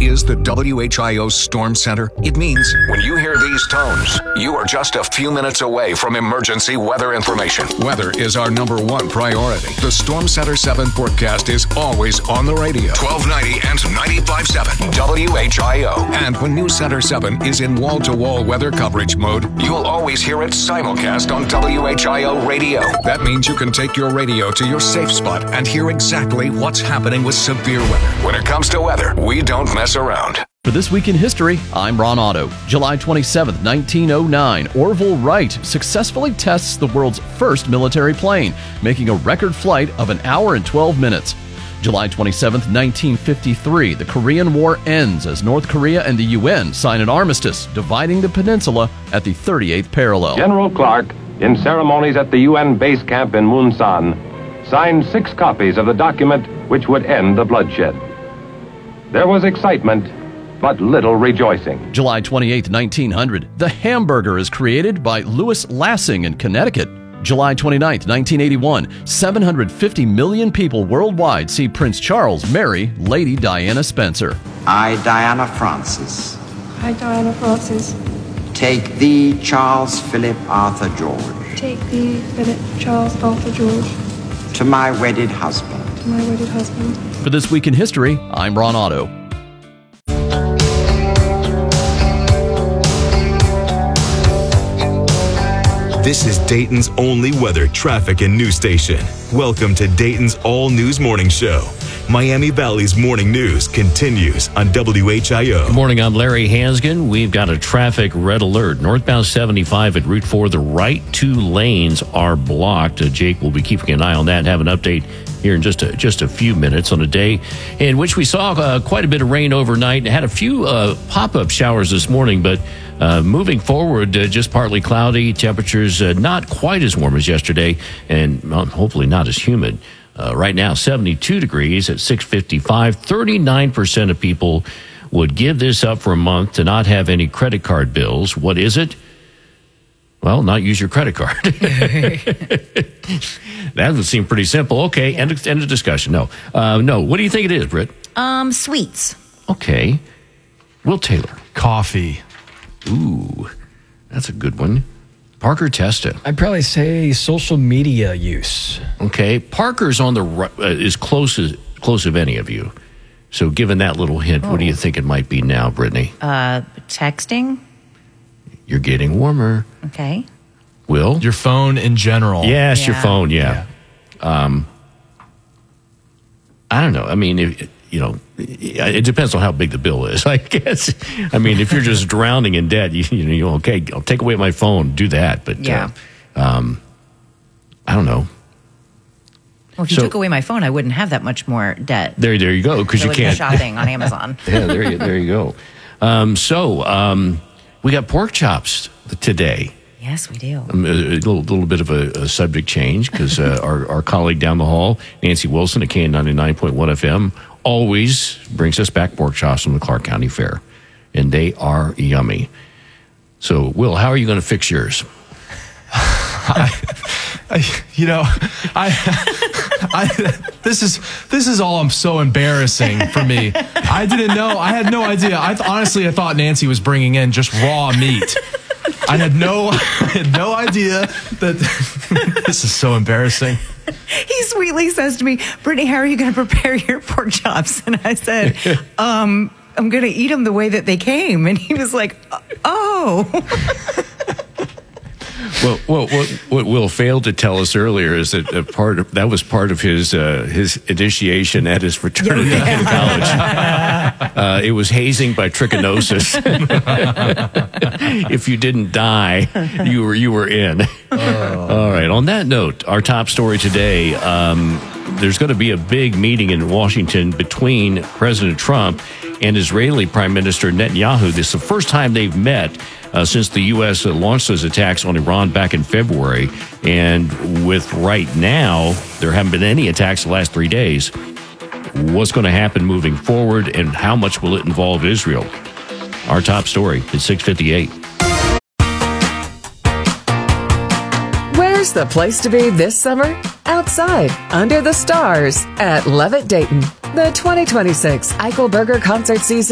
is the WHIO Storm Center? It means when you hear these tones, you are just a few minutes away from emergency weather information. Weather is our number one priority. The Storm Center 7 forecast is always on the radio. 1290 and 95.7 WHIO. And when News Center 7 is in wall-to-wall weather coverage mode, you'll always hear it simulcast on WHIO radio. That means you can take your radio to your safe spot and hear exactly what's happening with severe weather. When it comes to weather, we don't mess around. For This Week in History, I'm Ron Otto. July 27, 1909, Orville Wright successfully tests the world's first military plane, making a record flight of 1 hour and 12 minutes. July 27, 1953, the Korean War ends as North Korea and the UN sign an armistice, dividing the peninsula at the 38th parallel. General Clark, in ceremonies at the UN base camp in Munsan, signed 6 copies of the document which would end the bloodshed. There was excitement, but little rejoicing. July 28, 1900, the hamburger is created by Louis Lassing in Connecticut. July 29, 1981, 750 million people worldwide see Prince Charles marry Lady Diana Spencer. I, Diana Frances. I, Diana Frances. Take thee, Charles Philip Arthur George. Take thee, Philip Charles Arthur George. To my wedded husband. To my wedded husband. For This Week in History, I'm Ron Otto. This is Dayton's only weather, traffic, and news station. Welcome to Dayton's All News Morning Show. Miami Valley's morning news continues on WHIO. Good morning, I'm Larry Hansgen. We've got a traffic red alert. Northbound 75 at Route 4, the right 2 lanes are blocked. Jake will be keeping an eye on that and have an update here in just a few minutes on a day in which we saw quite a bit of rain overnight. Had a few pop-up showers this morning, but moving forward, just partly cloudy. Temperatures not quite as warm as yesterday and hopefully not as humid. Right now, 72 degrees at 6:55. 39% of people would give this up for a month to not have any credit card bills. What is it? Well, not use your credit card. That would seem pretty simple. Okay, end of discussion. No. What do you think it is, Britt? Sweets. Okay. Will Taylor. Coffee. Ooh, that's a good one. Parker, test it. I'd probably say social media use. Okay, Parker's on the as close of any of you. So, given that little hint, what do you think it might be now, Brittany? Texting. You're getting warmer. Okay. Will? Your phone in general. Yes, your phone. Yeah. I don't know. I mean, it depends on how big the bill is, I guess. I mean, if you're just drowning in debt, you okay, I'll take away my phone, do that. But I don't know. Well, if you took away my phone, I wouldn't have that much more debt. There you go, because you can't. Shopping on Amazon. Yeah, there you go. We got pork chops today. Yes, we do. A little bit of a subject change because our colleague down the hall, Nancy Wilson at KN99.1 FM, always brings us back pork chops from the Clark County Fair, and they are yummy. So, Will, how are you going to fix yours? This is all so embarrassing for me. I didn't know. I had no idea. I thought Nancy was bringing in just raw meat. I had no idea that this is so embarrassing. He sweetly says to me, Brittany, how are you going to prepare your pork chops? And I said, I'm going to eat them the way that they came. And he was like, oh. Well, what Will failed to tell us earlier is that that was part of his initiation at his fraternity in college. It was hazing by trichinosis. If you didn't die, you were in. All right. On that note, our top story today. There's going to be a big meeting in Washington between President Trump and Israeli Prime Minister Netanyahu. This is the first time they've met since the U.S. launched those attacks on Iran back in February. And with right now, there haven't been any attacks the last 3 days. What's going to happen moving forward, and how much will it involve Israel? Our top story at 6:58. Where's the place to be this summer? Outside, under the stars, at Levitt Dayton. The 2026 Eichelberger Concert Season